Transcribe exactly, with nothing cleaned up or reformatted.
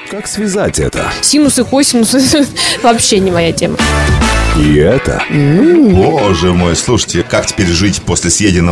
Как связать это? Синусы, косинусы вообще не моя тема. И это? Боже мой, слушайте, как теперь жить после съеденного